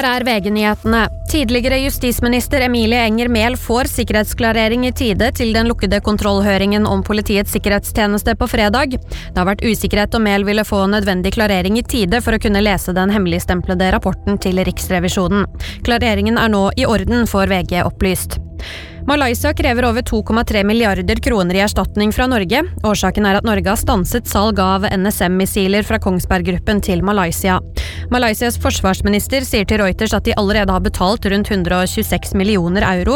Her VG-nyhetene. Tidligere justisminister Emilie Enger Mehl får sikkerhetsklarering i tide til den lukkede kontrollhøringen om politiets sikkerhetstjeneste på fredag. Det har vært usikkerhet om Mehl ville få nødvendig klarering i tide for å kunne lese den hemmeligstemplede rapporten til Riksrevisjonen. Klareringen er nå i orden, får VG opplyst. Malaysia krever over 2,3 milliarder kroner i erstatning fra Norge. Årsaken er at Norge har stanset salg av NSM-missiler fra Kongsberg-gruppen til Malaysia. Malaysias forsvarsminister sier til Reuters at de allerede har betalt rundt 126 millioner euro